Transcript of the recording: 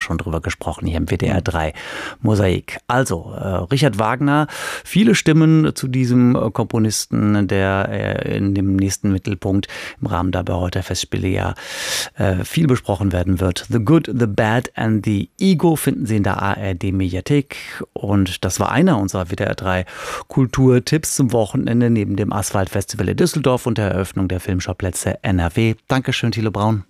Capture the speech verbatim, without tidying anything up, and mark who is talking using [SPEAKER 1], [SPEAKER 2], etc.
[SPEAKER 1] schon drüber gesprochen hier im W D R drei Mosaik. Also, äh, Richard Wagner, viele Stimmen zu diesem äh, Komponisten, der äh, in dem nächsten Mittelpunkt im Rahmen der Bayreuther Festspiele ja äh, viel besprochen werden wird. The Good, The Bad and The Ego finden Sie in der A R D-Mediathek. Und das war einer unserer W D R drei Kulturtipps zum Wochenende neben dem Asphalt-Festival in Düsseldorf und der Eröffnung der Filmschauplätze N R W. Dankeschön, Thilo Braun.